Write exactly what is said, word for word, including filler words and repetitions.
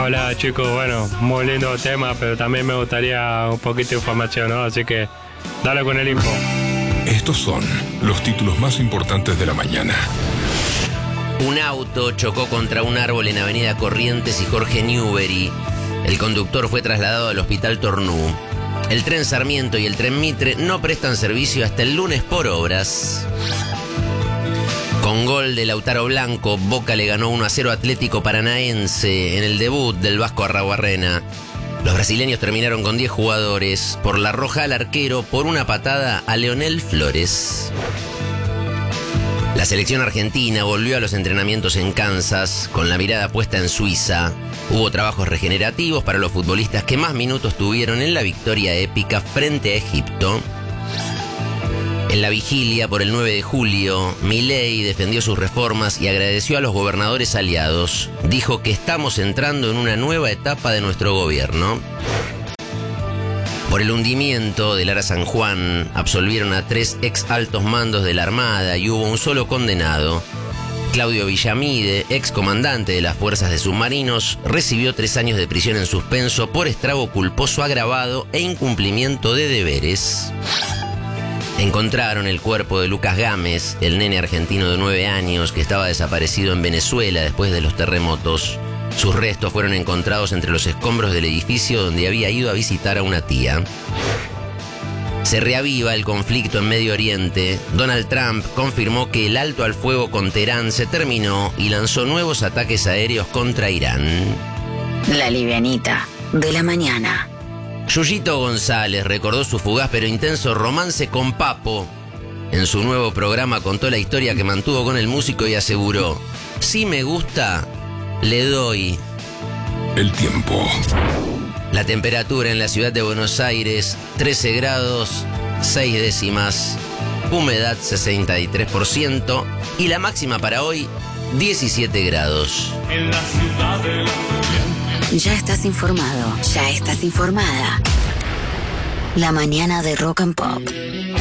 Hola chicos, bueno, muy lindo tema, pero también me gustaría un poquito de información, ¿no? Así que dale con el info. Estos son los títulos más importantes de la mañana. Un auto chocó contra un árbol en Avenida Corrientes y Jorge Newbery. El conductor fue trasladado al Hospital Tornú. El tren Sarmiento y el tren Mitre no prestan servicio hasta el lunes por obras. Con gol de Lautaro Blanco, Boca le ganó uno a cero a Atlético Paranaense en el debut del Vasco Arruabarrena. Los brasileños terminaron con diez jugadores, por la roja al arquero, por una patada a Leonel Flores. La selección argentina volvió a los entrenamientos en Kansas, con la mirada puesta en Suiza. Hubo trabajos regenerativos para los futbolistas que más minutos tuvieron en la victoria épica frente a Egipto. En la vigilia por el nueve de julio, Milei defendió sus reformas y agradeció a los gobernadores aliados. Dijo que estamos entrando en una nueva etapa de nuestro gobierno. Por el hundimiento del Ara San Juan, absolvieron a tres ex altos mandos de la Armada y hubo un solo condenado. Claudio Villamide, ex comandante de las fuerzas de submarinos, recibió tres años de prisión en suspenso por estrago culposo agravado e incumplimiento de deberes. Encontraron el cuerpo de Lucas Gámez, el nene argentino de nueve años que estaba desaparecido en Venezuela después de los terremotos. Sus restos fueron encontrados entre los escombros del edificio donde había ido a visitar a una tía. Se reaviva el conflicto en Medio Oriente. Donald Trump confirmó que el alto al fuego con Teherán se terminó y lanzó nuevos ataques aéreos contra Irán. La livianita de la mañana. Yuyito González recordó su fugaz pero intenso romance con Papo. En su nuevo programa contó la historia que mantuvo con el músico y aseguró: si me gusta, le doy. El tiempo. La temperatura en la ciudad de Buenos Aires, trece grados, seis décimas. Humedad sesenta y tres por ciento. Y la máxima para hoy, diecisiete grados. En la ciudad de la... Ya estás informado, ya estás informada. La mañana de Rock and Pop.